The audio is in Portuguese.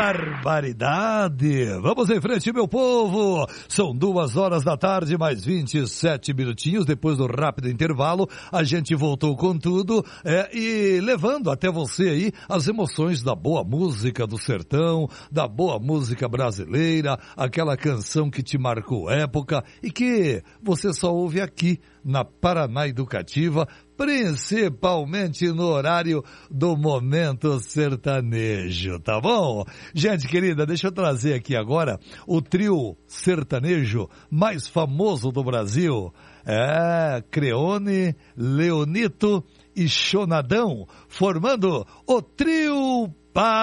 barbaridade! Vamos em frente, meu povo! São 2 horas da tarde, mais 27 minutinhos. Depois do rápido intervalo, a gente voltou com tudo e levando até você aí as emoções da boa música do sertão, da boa música brasileira, aquela canção que te marcou época e que você só ouve aqui na Paraná Educativa, principalmente no horário do Momento Sertanejo, tá bom? Gente querida, deixa eu trazer aqui agora o trio sertanejo mais famoso do Brasil. Creone, Leonito e Chonadão, formando o trio